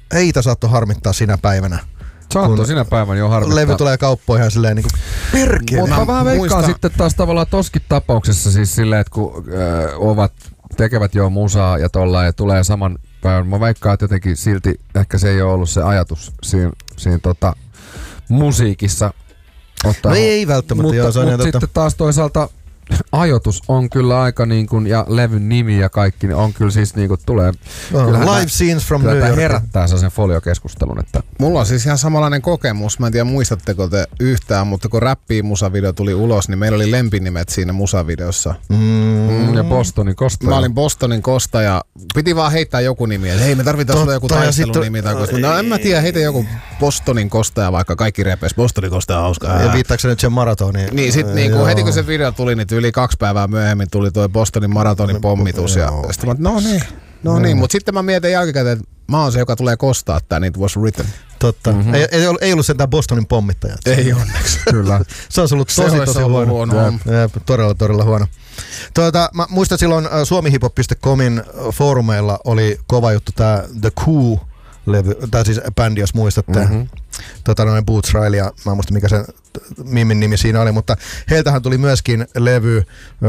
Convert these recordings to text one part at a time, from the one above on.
heitä saattoi harmittaa sinä päivänä. Saattoi sinä päivänä jo harmittaa. Levy tulee kauppoihin ihan silleen niinku perkele. Mutta mä vähän veikkaan sitten taas tavallaan toskin tapauksessa siis silleen, että kun tekevät jo musaa ja tollaan ja tulee saman päivän. Mä veikkaan, että jotenkin silti ehkä se ei ole ollut se ajatus siinä musiikissa. No ei välttämättä. Mutta sitten taas toisaalta ajoitus on kyllä aika niin kuin, ja levyn nimi ja kaikki niin on kyllä siis niin kuin tulee. Live scenes from New York. Herättää sen foliokeskustelun. Että. Mulla on siis ihan samanlainen kokemus. Mä en tiedä muistatteko te yhtään, mutta kun Räppi-musavideo tuli ulos, niin meillä oli lempinimet siinä musavideossa. Ja Bostonin Kosta. Mä olin Bostonin Kosta ja piti vaan heittää joku nimi. Hei, me tarvitaan sulle joku taistelunimi. No en mä tiedä, heitä joku Bostonin Kosta ja vaikka kaikki repes. Bostonin Kosta on hauskaa. Ja viittaako se nyt sen maratoniin? Niin sit niinku, heti kun se video tuli, niin yli 2 päivää myöhemmin tuli toi Bostonin maratonin pommitus. Ja sitten mä no niin, mutta sitten mä mietin jälkikäteen, että mä oon se, joka tulee kostaa tän It Was Written. Totta. Ei ollut sentään Bostonin pommittaja. Ei onneksi. Kyllä. Se on ollut tosi huono. Todella huono. Mä muistan silloin suomihiphop.comin foorumeilla oli kova juttu tää The Coup-levy, tai siis bändi, jos muistatte. Boots Riley, ja mä en muista mikä se mimin nimi siinä oli, mutta heiltähän tuli myöskin levy,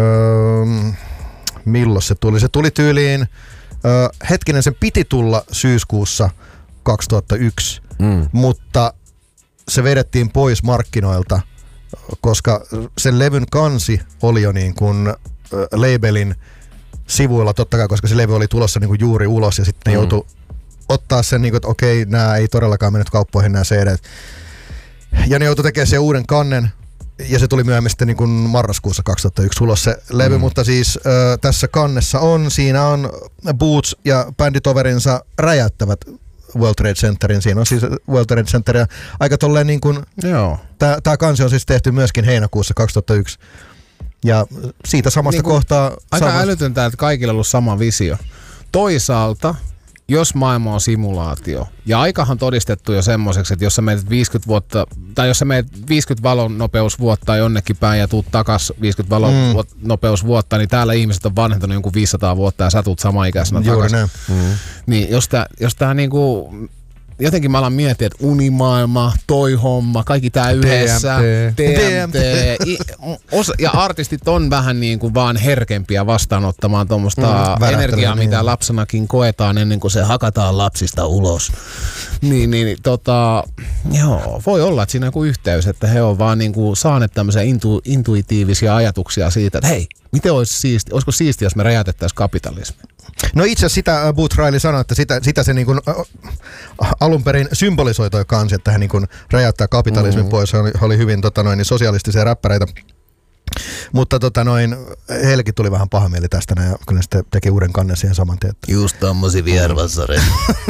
milloin se tuli? Se tuli tyyliin, hetkinen, sen piti tulla syyskuussa 2001, mutta se vedettiin pois markkinoilta, koska sen levyn kansi oli jo niin kuin labelin sivuilla totta kai, koska se levy oli tulossa niin kuin juuri ulos ja sitten ne joutui ottaa sen, niin kuin, että okei, nämä ei todellakaan mennyt kauppoihin nämä CDt. Ja ne joutui tekemään sen uuden kannen ja se tuli myöhemmin sitten niin kuin marraskuussa 2001 ulos se levy, mutta siis tässä kannessa siinä on Boots ja bänditoverinsa räjäyttävät World Trade Centerin. Siinä on siis World Trade Center ja aika tolleen niin kuin, tää kansi on siis tehty myöskin heinäkuussa 2001. Ja siitä samasta niin kohtaa... Aika älytöntä, että kaikilla on ollut sama visio. Toisaalta, jos maailma on simulaatio, ja aikahan todistettu jo semmoiseksi, että jos sä menet 50 vuotta, tai jos sä menet 50 valonnopeusvuotta jonnekin päin ja tuut takas 50 valonnopeusvuotta, niin täällä ihmiset on vanhentunut jonkun 500 vuotta ja sä tuut samaikäisenä takas. Niin jos tää niinku... Jotenkin mä alan miettiä, että unimaailma, toi homma, kaikki tää yhdessä, DMT. Ja artistit on vähän niin kuin vaan herkempiä vastaanottamaan tuommoista energiaa, mitä lapsenakin koetaan ennen kuin se hakataan lapsista ulos. Joo, voi olla, että siinä on joku yhteys, että he on vaan niin kuin saaneet tämmöisiä intuitiivisia ajatuksia siitä, että hei, miten olisiko siistiä, jos me räjäytettäisiin kapitalismi? No itse asiassa sitä Boots Riley sanoi, että sitä se niin kuin alun perin symbolisoi toi kansi, että hän niin kuin räjäyttää kapitalismin pois. Hän oli hyvin sosialistisia räppäreitä. Mutta heillekin tuli vähän paha mieli tästä ja kyllä ne sitten teki uuden kannen siihen saman tien. Just tommosia vihervassareita.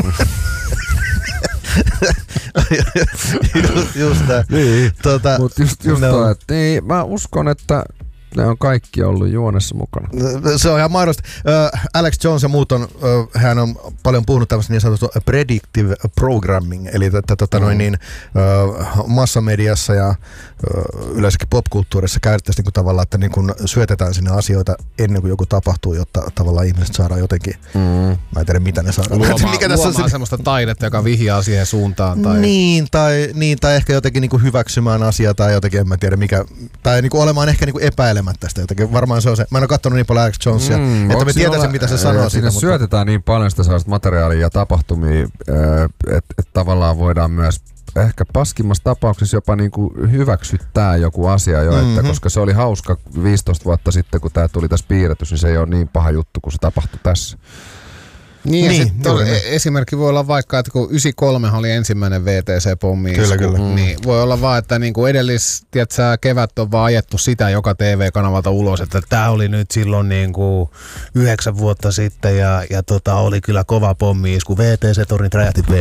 just tää. Niin, mutta just toi, että niin, mä uskon, että ne on kaikki ollut juonessa mukana. Se on ihan mahdollista. Alex Jones ja muut hän on paljon puhunut tämmöistä niin sanottua predictive programming, eli massamediassa ja yleensäkin popkulttuurissa käytettäisiin niin tavallaan, että niin kuin syötetään sinne asioita ennen kuin joku tapahtuu, jotta tavallaan ihmiset saadaan jotenkin, mä en tiedä mitä ne saadaan. Luomaan semmoista taidetta, joka vihjaa siihen suuntaan. Tai... Niin, tai ehkä jotenkin niin kuin hyväksymään asiaa tai jotenkin, en mä tiedä mikä, tai niin kuin olemaan ehkä niin kuin epäilemättä tästä jotenkin. Varmaan se on se. Mä en ole katsonut niin paljon Alex Jonesia, että me tietäisin mitä se sanoo. Siinä syötetään niin paljon sitä sellaista materiaalia ja tapahtumia, että tavallaan voidaan myös ehkä paskimmassa tapauksessa jopa niinku hyväksyttää joku asia jo, että koska se oli hauska 15 vuotta sitten, kun tää tuli tässä piirretys, niin se ei ole niin paha juttu, kun se tapahtui tässä. Niin esimerkki voi olla vaikka, että kun 93 oli ensimmäinen VTC-pommi, niin voi olla vaan, että niin kuin kevät on vaan ajettu sitä joka TV-kanavalta ulos, että tää oli nyt silloin niin kuin 9 vuotta sitten ja oli kyllä kova pommi, kun VTC-tornit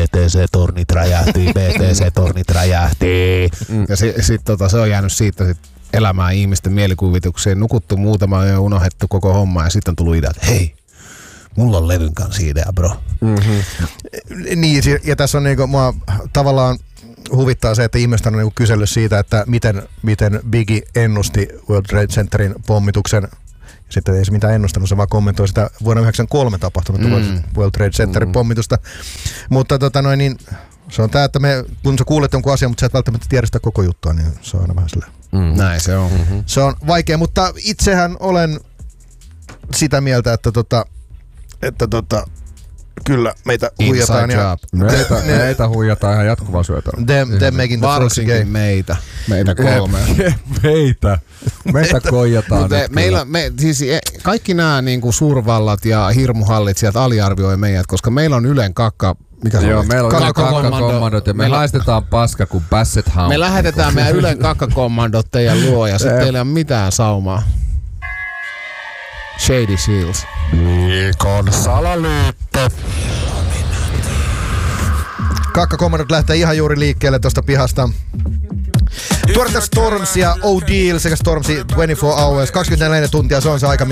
räjähti. Ja sitten se on jäänyt siitä elämään ihmisten mielikuvitukseen, nukuttu muutama ja unohdettu koko homma ja sitten on tullut idea, että hei, mulla on levyn kanssa idea, bro. Niin, ja tässä on niinku, mua tavallaan huvittaa se, että ihmiset on niinku kysellyt siitä, että miten Biggie ennusti World Trade Centerin pommituksen Sitten ei se mitään ennustanut, se vaan kommentoi sitä vuonna 1993 tapahtunutta World Trade Centerin pommitusta. Mutta niin se on tää, että kun sä kuulet jonkun asian, mutta sä et välttämättä tiedä sitä koko juttua, niin se on aina vähän silleen. Näin se on. Se on vaikea, mutta itsehän olen sitä mieltä, että kyllä meitä huijataan. Meitä huijataan ihan jatkuvaa syötöllä. Them making the first game. Meitä kolme. Meitä koijataan. Siis kaikki nämä niinku suurvallat ja hirmuhallitsijat aliarvioi meidät, koska meillä on Ylen kakka. Mikä Joo, meillä on kakkakommandot ja me laistetaan paska kuin Basset Hound. Me lähetetään meidän Ylen kakkakommandot teidän luo ja sitten teillä ei ole mitään saumaa. Shady Shields. Viikon salaliitto. Kakkakommandot lähtee ihan juuri liikkeelle tuosta pihasta. Tuoretta Stormsia, O'Deal sekä Stormzy 24 Hours, 24 tuntia, se on se aika,